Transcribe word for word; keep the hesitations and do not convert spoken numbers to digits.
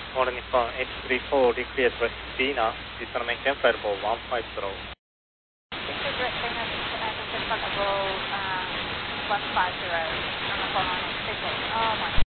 Modern Nippon eight three four, decrease West China, this is maintain flight level one five zero. Directing us to flight level uh, one five zero, and I'm on signal. Oh my